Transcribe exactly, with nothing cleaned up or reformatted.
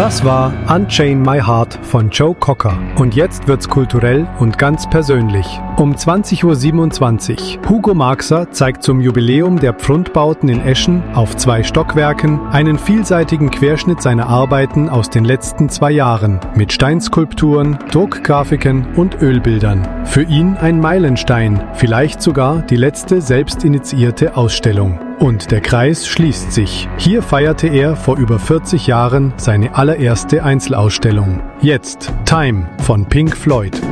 Das war Unchain My Heart von Joe Cocker. Und jetzt wird's kulturell und ganz persönlich. Um zwanzig Uhr siebenundzwanzig. Hugo Marxer zeigt zum Jubiläum der Pfrundbauten in Eschen auf zwei Stockwerken einen vielseitigen Querschnitt seiner Arbeiten aus den letzten zwei Jahren mit Steinskulpturen, Druckgrafiken und Ölbildern. Für ihn ein Meilenstein, vielleicht sogar die letzte selbst initiierte Ausstellung. Und der Kreis schließt sich. Hier feierte er vor über vierzig Jahren seine allererste Einzelausstellung. Jetzt Time von Pink Floyd.